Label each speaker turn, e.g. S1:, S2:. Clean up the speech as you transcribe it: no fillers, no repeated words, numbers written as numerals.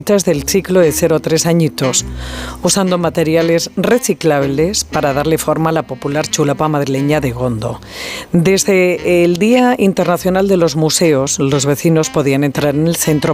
S1: del ciclo de 0-3 añitos, usando materiales reciclables para darle forma a la popular chulapa madrileña de Gondo. Desde el Día Internacional de los Museos, los vecinos podían entrar en el centro